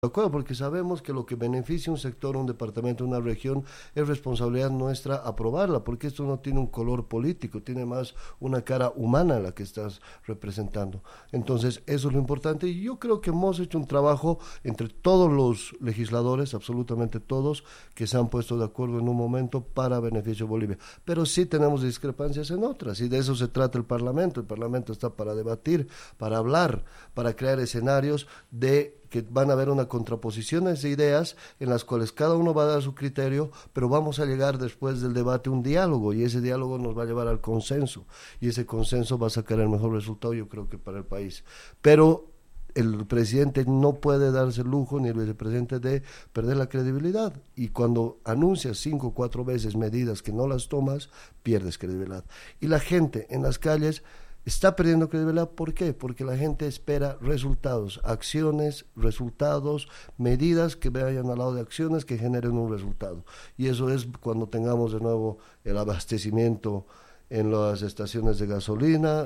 De acuerdo, porque sabemos que lo que beneficia un sector, un departamento, una región, es responsabilidad nuestra aprobarla, porque esto no tiene un color político, tiene más una cara humana la que estás representando. Entonces, eso es lo importante, y yo creo que hemos hecho un trabajo entre todos los legisladores, absolutamente todos, que se han puesto de acuerdo en un momento para beneficio de Bolivia. Pero sí tenemos discrepancias en otras, y de eso se trata el Parlamento está para debatir, para hablar, para crear escenarios de que van a haber una contraposición de ideas en las cuales cada uno va a dar su criterio, pero vamos a llegar después del debate a un diálogo, y ese diálogo nos va a llevar al consenso, y ese consenso va a sacar el mejor resultado, yo creo que para el país. Pero el presidente no puede darse el lujo, ni el vicepresidente, de perder la credibilidad, y cuando anuncias 5 o 4 veces medidas que no las tomas, pierdes credibilidad. Y la gente en las calles está perdiendo credibilidad. ¿Por qué? Porque la gente espera resultados, acciones, resultados, medidas que vayan al lado de acciones que generen un resultado. Y eso es cuando tengamos de nuevo el abastecimiento en las estaciones de gasolina,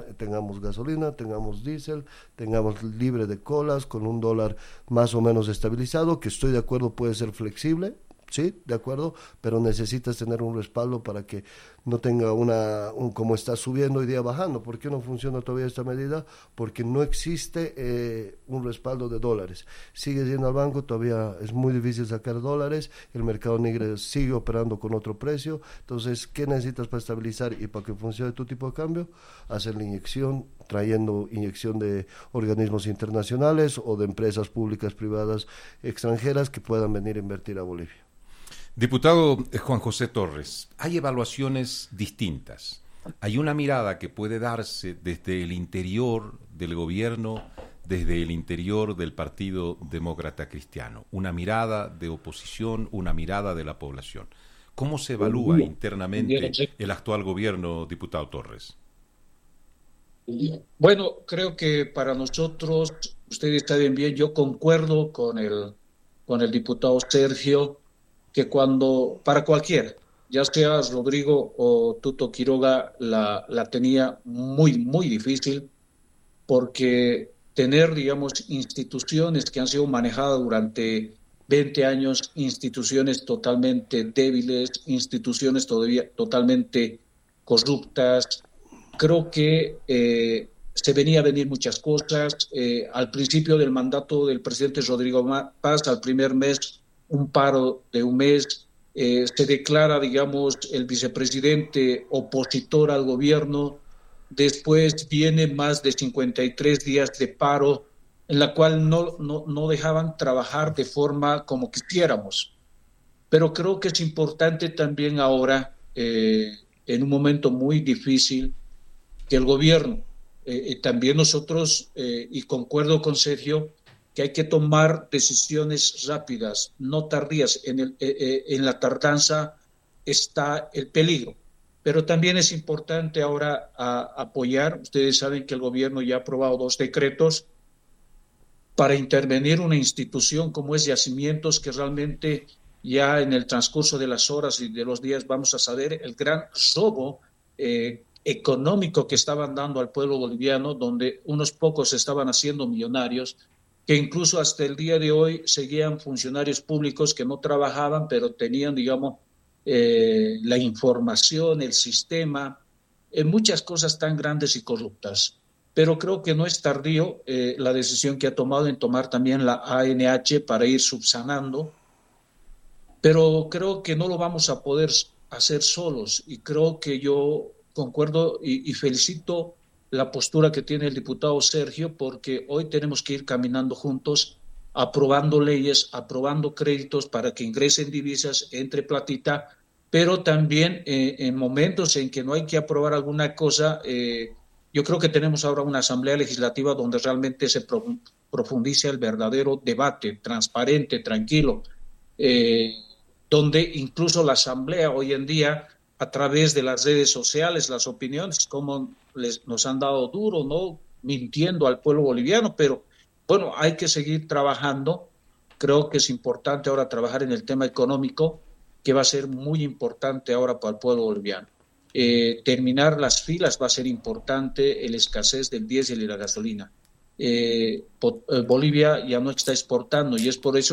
tengamos diésel, tengamos libre de colas, con un dólar más o menos estabilizado, que estoy de acuerdo, puede ser flexible. Sí, de acuerdo, pero necesitas tener un respaldo para que no tenga como está subiendo hoy día bajando. ¿Por qué no funciona todavía esta medida? Porque no existe un respaldo de dólares. Sigue yendo al banco, todavía es muy difícil sacar dólares, el mercado negro sigue operando con otro precio. Entonces, ¿qué necesitas para estabilizar y para que funcione tu tipo de cambio? Hacer la inyección, trayendo inyección de organismos internacionales o de empresas públicas, privadas, extranjeras que puedan venir a invertir a Bolivia. Diputado Juan José Torres, hay evaluaciones distintas. Hay una mirada que puede darse desde el interior del gobierno, desde el interior del Partido Demócrata Cristiano. Una mirada de oposición, una mirada de la población. ¿Cómo se evalúa internamente el actual gobierno, diputado Torres? Bueno, creo que para nosotros, ustedes saben bien, yo concuerdo con el diputado Sergio, que para cualquiera, ya sea Rodrigo o Tuto Quiroga, la tenía muy, muy difícil, porque tener, digamos, instituciones que han sido manejadas durante 20 años, instituciones totalmente débiles, instituciones todavía totalmente corruptas, creo que se venía a venir muchas cosas. Al principio del mandato del presidente Rodrigo Paz, al primer mes, un paro de un mes, se declara, digamos, el vicepresidente opositor al gobierno, después viene más de 53 días de paro, en la cual no dejaban trabajar de forma como quisiéramos. Pero creo que es importante también ahora, en un momento muy difícil, que el gobierno, también nosotros, y concuerdo con Sergio, que hay que tomar decisiones rápidas, no tardías. En la tardanza está el peligro. Pero también es importante ahora apoyar. Ustedes saben que el gobierno ya ha aprobado 2 decretos para intervenir una institución como es Yacimientos, que realmente ya en el transcurso de las horas y de los días vamos a saber el gran robo económico que estaban dando al pueblo boliviano, donde unos pocos estaban haciendo millonarios, que incluso hasta el día de hoy seguían funcionarios públicos que no trabajaban, pero tenían, digamos, la información, el sistema, muchas cosas tan grandes y corruptas. Pero creo que no es tardío la decisión que ha tomado en tomar también la ANH para ir subsanando, pero creo que no lo vamos a poder hacer solos, y creo que yo concuerdo y felicito la postura que tiene el diputado Sergio, porque hoy tenemos que ir caminando juntos, aprobando leyes, aprobando créditos para que ingresen divisas, entre platita, pero también en momentos en que no hay que aprobar alguna cosa, yo creo que tenemos ahora una asamblea legislativa donde realmente se profundiza el verdadero debate, transparente, tranquilo, donde incluso la asamblea hoy en día, a través de las redes sociales, las opiniones, como nos han dado duro, ¿no? Mintiendo al pueblo boliviano, pero bueno, hay que seguir trabajando. Creo que es importante ahora trabajar en el tema económico, que va a ser muy importante ahora para el pueblo boliviano. Terminar las filas va a ser importante, la escasez del diésel y la gasolina. Bolivia ya no está exportando, y es por eso